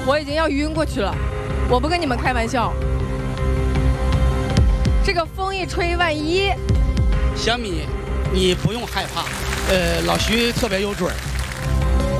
我已经要晕过去了，我不跟你们开玩笑。这个风一吹，万一…… 小米，你不用害怕，老徐特别有准儿。